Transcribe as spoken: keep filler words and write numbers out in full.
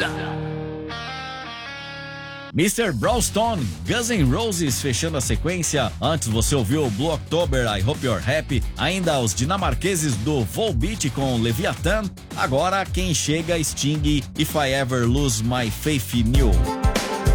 mister Brownstone, Guns N' Roses fechando a sequência. Antes você ouviu Blue October, I Hope You're Happy. Ainda os dinamarqueses do Volbeat com Leviathan. Agora quem chega, Sting, If I Ever Lose My Faith in You.